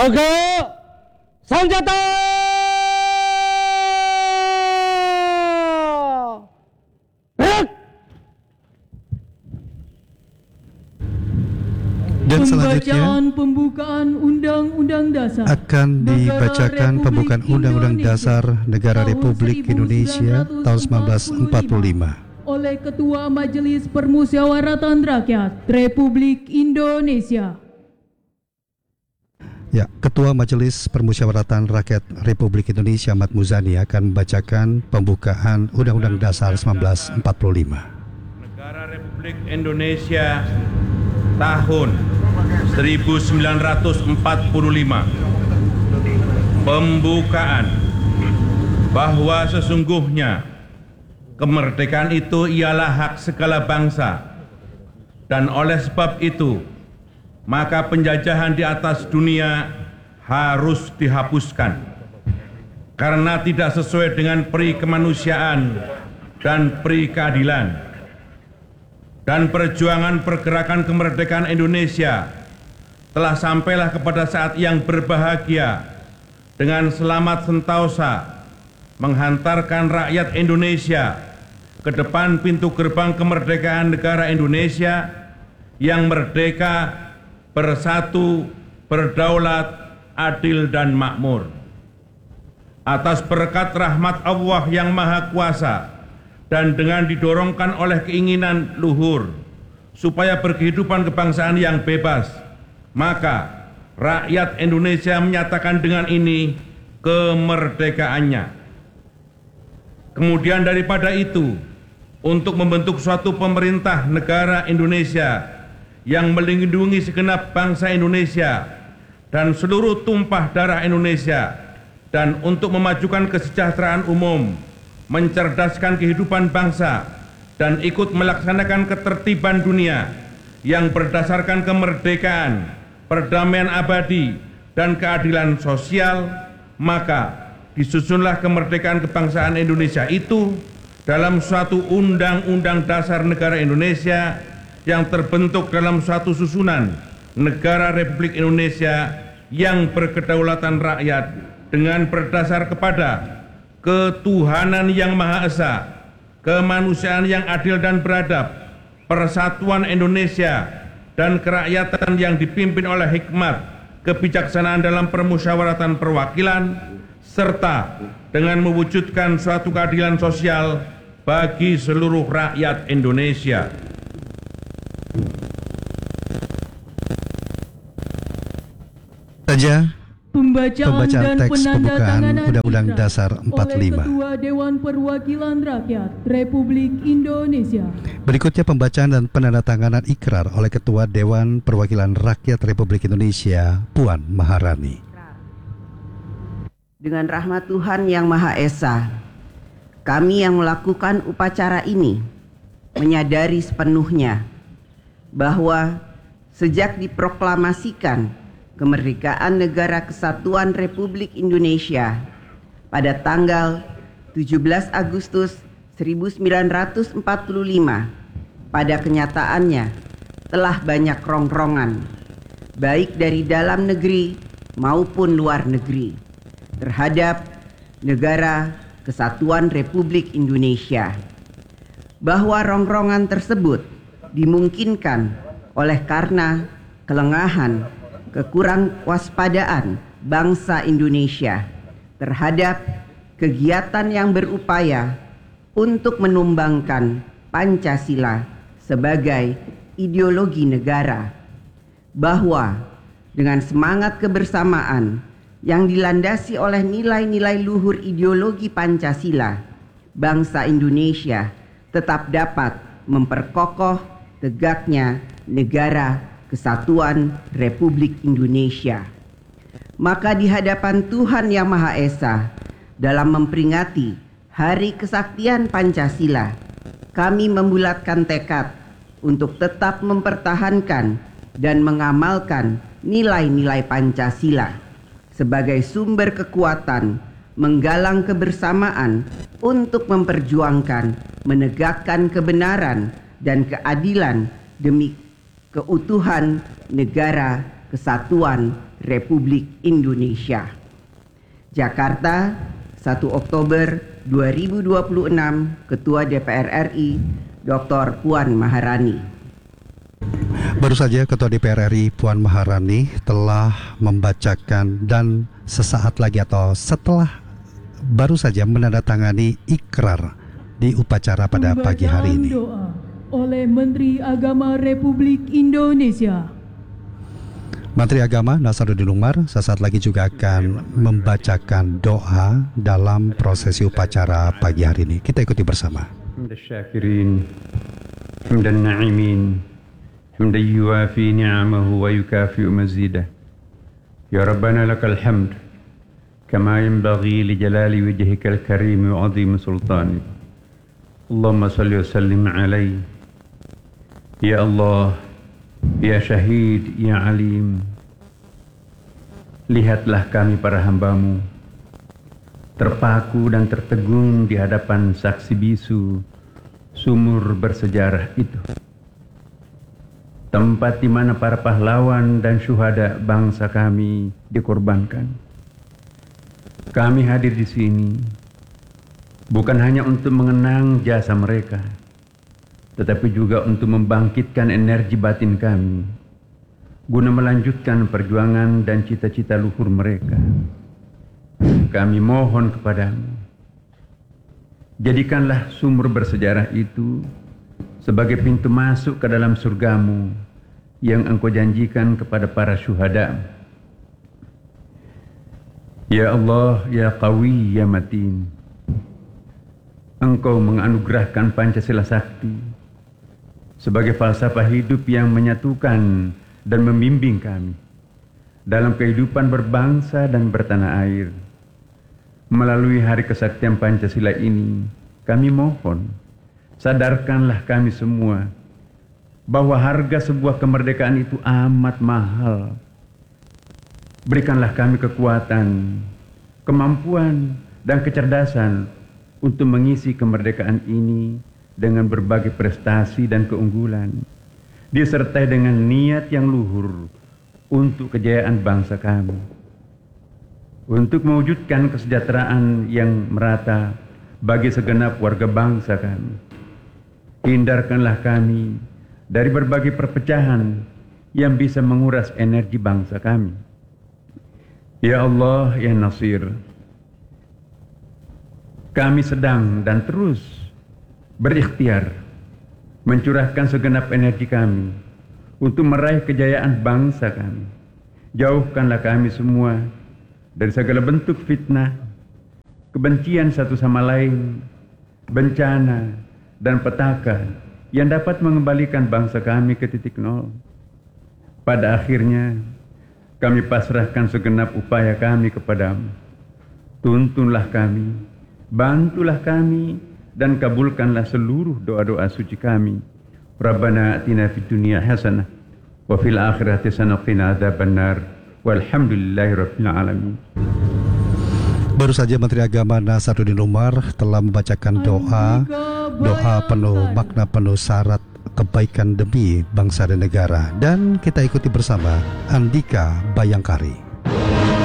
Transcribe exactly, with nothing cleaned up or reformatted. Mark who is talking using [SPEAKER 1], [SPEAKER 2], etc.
[SPEAKER 1] Oke, senjata!
[SPEAKER 2] Dan selanjutnya
[SPEAKER 3] pembukaan Undang-Undang Dasar
[SPEAKER 2] akan dibacakan pembukaan Undang-Undang Dasar Negara Republik Indonesia tahun seribu sembilan ratus empat puluh lima
[SPEAKER 3] oleh Ketua Majelis Permusyawaratan Rakyat Republik Indonesia.
[SPEAKER 2] Ya, Ketua Majelis Permusyawaratan Rakyat Republik Indonesia Ahmad Muzani akan membacakan pembukaan Undang-Undang Dasar seribu sembilan ratus empat puluh lima.
[SPEAKER 4] Negara Republik Indonesia tahun seribu sembilan ratus empat puluh lima. Pembukaan. Bahwa sesungguhnya kemerdekaan itu ialah hak segala bangsa, dan oleh sebab itu maka penjajahan di atas dunia harus dihapuskan karena tidak sesuai dengan peri kemanusiaan dan peri keadilan. Dan perjuangan pergerakan kemerdekaan Indonesia telah sampailah kepada saat yang berbahagia dengan selamat sentosa menghantarkan rakyat Indonesia ke depan pintu gerbang kemerdekaan negara Indonesia yang merdeka, bersatu, berdaulat, adil dan makmur. Atas berkat rahmat Allah yang Maha Kuasa dan dengan didorongkan oleh keinginan luhur supaya berkehidupan kebangsaan yang bebas, maka rakyat Indonesia menyatakan dengan ini kemerdekaannya. Kemudian daripada itu, untuk membentuk suatu pemerintah negara Indonesia yang melindungi segenap bangsa Indonesia dan seluruh tumpah darah Indonesia, dan untuk memajukan kesejahteraan umum, mencerdaskan kehidupan bangsa, dan ikut melaksanakan ketertiban dunia yang berdasarkan kemerdekaan, perdamaian abadi, dan keadilan sosial, maka disusunlah kemerdekaan kebangsaan Indonesia itu dalam suatu Undang-Undang Dasar Negara Indonesia yang terbentuk dalam suatu susunan Negara Republik Indonesia yang berkedaulatan rakyat dengan berdasar kepada ketuhanan yang Maha Esa, kemanusiaan yang adil dan beradab, persatuan Indonesia, dan kerakyatan yang dipimpin oleh hikmat, kebijaksanaan dalam permusyawaratan perwakilan, serta dengan mewujudkan suatu keadilan sosial bagi seluruh rakyat Indonesia.
[SPEAKER 2] Saja
[SPEAKER 3] Pembacaan,
[SPEAKER 2] Pembacaan
[SPEAKER 3] dan
[SPEAKER 2] teks pembukaan
[SPEAKER 3] penandatanganan
[SPEAKER 2] Undang-Undang
[SPEAKER 3] ikrar
[SPEAKER 2] Dasar empat puluh lima
[SPEAKER 3] oleh Ketua Dewan Perwakilan Rakyat Republik Indonesia.
[SPEAKER 2] Berikutnya pembacaan dan penandatanganan ikrar oleh Ketua Dewan Perwakilan Rakyat Republik Indonesia Puan Maharani.
[SPEAKER 5] Dengan rahmat Tuhan Yang Maha Esa, kami yang melakukan upacara ini menyadari sepenuhnya bahwa sejak diproklamasikan kemerdekaan Negara Kesatuan Republik Indonesia pada tanggal tujuh belas Agustus seribu sembilan ratus empat puluh lima, pada kenyataannya telah banyak rongrongan, baik dari dalam negeri maupun luar negeri, terhadap Negara Kesatuan Republik Indonesia. Bahwa rongrongan tersebut dimungkinkan oleh karena kelengahan, kekurang waspadaan bangsa Indonesia terhadap kegiatan yang berupaya untuk menumbangkan Pancasila sebagai ideologi negara, bahwa dengan semangat kebersamaan yang dilandasi oleh nilai-nilai luhur ideologi Pancasila, bangsa Indonesia tetap dapat memperkokoh tegaknya negara Kesatuan Republik Indonesia. Maka di hadapan Tuhan Yang Maha Esa, dalam memperingati Hari Kesaktian Pancasila, kami membulatkan tekad untuk tetap mempertahankan dan mengamalkan nilai-nilai Pancasila sebagai sumber kekuatan, menggalang kebersamaan untuk memperjuangkan, menegakkan kebenaran dan keadilan demi keutuhan negara Kesatuan Republik Indonesia. Jakarta, satu Oktober dua ribu dua puluh enam, Ketua D P R R I, Doktor Puan Maharani.
[SPEAKER 2] Baru saja Ketua D P R R I Puan Maharani telah membacakan dan sesaat lagi atau setelah baru saja menandatangani ikrar di upacara pada pagi hari ini.
[SPEAKER 3] Doa oleh Menteri Agama Republik Indonesia.
[SPEAKER 2] Menteri Agama Nasaruddin Umar sesaat lagi juga akan membacakan doa dalam prosesi upacara pagi hari ini. Kita ikuti bersama.
[SPEAKER 6] Hamdasyakirin, hamdan na'imin, hamdan yuwafi ni'amahu wa yukafi'u mazidah. Ya Rabbana lakal hamd, kama yanbaghi li jalali wajhikal karim wa 'azimi sultanik. Allahumma salli wa sallim alaihi. Ya Allah, Ya Syahid, Ya Alim, lihatlah kami para hamba-Mu terpaku dan tertegun di hadapan saksi bisu sumur bersejarah itu, tempat di mana para pahlawan dan syuhada bangsa kami dikorbankan. Kami hadir di sini bukan hanya untuk mengenang jasa mereka, tetapi juga untuk membangkitkan energi batin kami guna melanjutkan perjuangan dan cita-cita luhur mereka. Kami mohon kepadamu, jadikanlah sumur bersejarah itu sebagai pintu masuk ke dalam surgamu yang Engkau janjikan kepada para syuhada. Ya Allah, Ya Qawi, Ya Matin, Engkau menganugerahkan Pancasila Sakti sebagai falsafah hidup yang menyatukan dan membimbing kami dalam kehidupan berbangsa dan bertanah air. Melalui Hari Kesaktian Pancasila ini, kami mohon, sadarkanlah kami semua bahwa harga sebuah kemerdekaan itu amat mahal. Berikanlah kami kekuatan, kemampuan, dan kecerdasan untuk mengisi kemerdekaan ini dengan berbagai prestasi dan keunggulan, disertai dengan niat yang luhur untuk kejayaan bangsa kami. Untuk mewujudkan kesejahteraan yang merata bagi segenap warga bangsa kami, hindarkanlah kami dari berbagai perpecahan yang bisa menguras energi bangsa kami. Ya Allah, Ya Nasir, kami sedang dan terus berikhtiar mencurahkan segenap energi kami untuk meraih kejayaan bangsa kami. Jauhkanlah kami semua dari segala bentuk fitnah, kebencian satu sama lain, bencana, dan petaka yang dapat mengembalikan bangsa kami ke titik nol. Pada akhirnya, kami pasrahkan segenap upaya kami kepadamu. Tuntunlah kami, bantulah kami, dan kabulkanlah seluruh doa-doa suci kami. Rabbana atina fid dunya hasanah wa fil akhirati hasanah wa qina adzabannar. Walhamdulillahi rabbil alamin.
[SPEAKER 2] Baru saja Menteri Agama Nasaruddin Umar telah membacakan doa doa penuh makna, penuh syarat kebaikan demi bangsa dan negara, dan kita ikuti bersama Andika Bayangkari.